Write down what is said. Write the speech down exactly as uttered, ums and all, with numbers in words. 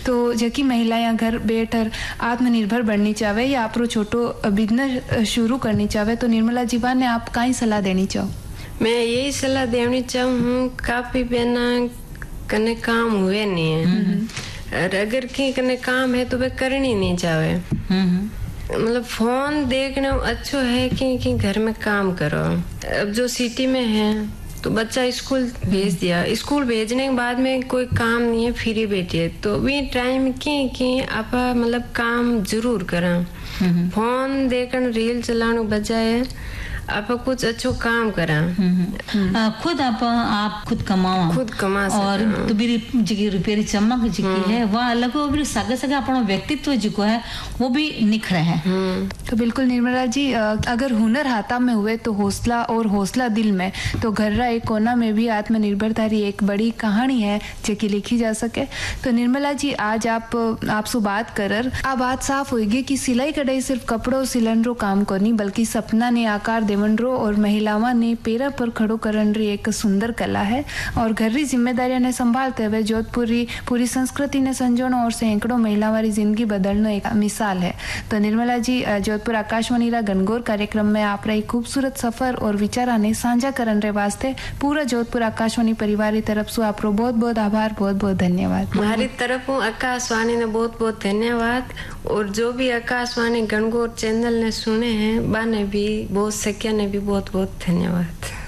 तो जबकि महिलाएं घर बैठकर आत्मनिर्भर बननी चाहे या आप छोटो बिजनेस शुरू करनी चाहे तो निर्मला जीवा ने आप कई सलाह देनी चाहो? मैं यही सलाह देनी चाहूँ, काफी बहना कने काम हुए नहीं है और अगर की कने काम है तो वे करनी नहीं चाहे। मतलब फोन देखना अच्छा है कि, कि घर में काम करो। अब जो सिटी में है तो बच्चा स्कूल भेज दिया, स्कूल भेजने के बाद में कोई काम नहीं है, फ्री बैठिए तो भी टाइम की कि आप मतलब काम जरूर करा। फोन देखकर रील चलाने बजाय आप कुछ अच्छो काम करा। खुद आप आप खुद कमाओ, खुद कमा और तो भी जी रुपये चमक जी है वह अलग हो, भी सगे सगे अपना व्यक्तित्व जो है वो भी निखरे है। तो बिल्कुल निर्मला जी, अगर हुनर हाथा में हुए तो हौसला और हौसला दिल में, तो घर्रा एक कोना में भी आत्मनिर्भरता री एक बड़ी कहानी है जो कि लिखी जा सके। तो निर्मला जी, आज आप आपसे बात कर आ बात साफ होगी कि सिलाई कढ़ाई सिर्फ कपड़ों सिलन रो काम को नहीं बल्कि सपना ने आकार दे और महिलाओं ने पैरा पर खड़ो करने री एक सुंदर कला है और घर री जिम्मेदारियां ने संभालते हुए जोधपुरी पूरी संस्कृति ने संजोना और सैकड़ों महिलाओं की जिंदगी बदलना एक मिसाल है। तो निर्मला जी, जोधपुर आकाशवाणी रा गणगौर कार्यक्रम में आप रा खूबसूरत सफर और विचारा ने साझा करने रे वास्ते पूरा जोधपुर आकाशवाणी परिवार की तरफ से आपरो बहुत बहुत आभार, बहुत बहुत धन्यवाद। हमारी तरफ आकाशवाणी ने बहुत बहुत धन्यवाद और जो भी आकाशवाणी गणगौर चैनल ने सुने हैं बाने भी बहुत सके ने भी बहुत बहुत धन्यवाद।